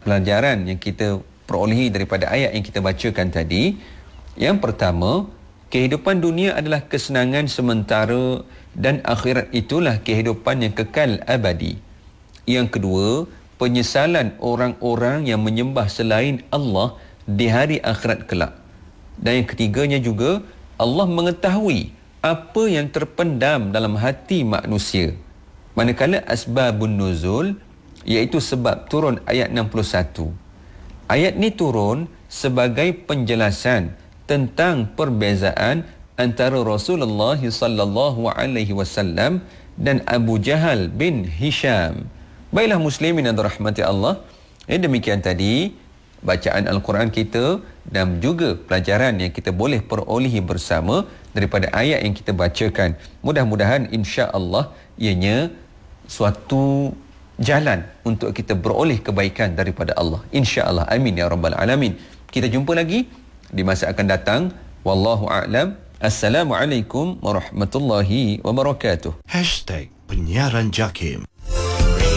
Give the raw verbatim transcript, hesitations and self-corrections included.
pelajaran yang kita perolehi daripada ayat yang kita bacakan tadi. Yang pertama, kehidupan dunia adalah kesenangan sementara dan akhirat itulah kehidupan yang kekal abadi. Yang kedua, penyesalan orang-orang yang menyembah selain Allah di hari akhirat kelak. Dan yang ketiganya juga, Allah mengetahui apa yang terpendam dalam hati manusia. Manakala asbabun nuzul, iaitu sebab turun ayat enam puluh satu. Ayat ni turun sebagai penjelasan tentang perbezaan antara Rasulullah sallallahu alaihi wasallam dan Abu Jahal bin Hisham. Baiklah muslimin yang dirahmati Allah, eh, demikian tadi bacaan Al-Quran kita dan juga pelajaran yang kita boleh perolehi bersama daripada ayat yang kita bacakan. Mudah-mudahan insya-Allah ianya suatu jalan untuk kita beroleh kebaikan daripada Allah. Insya-Allah. Amin ya rabbal alamin. Kita jumpa lagi di masa akan datang. Wallahu a'lam. Assalamualaikum warahmatullahi wabarakatuh. Hashtag Penyiaran Jakim.